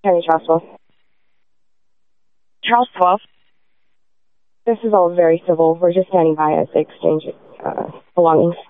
Penny Trustwell. House 12. This is all very civil. We're just standing by as they exchange belongings.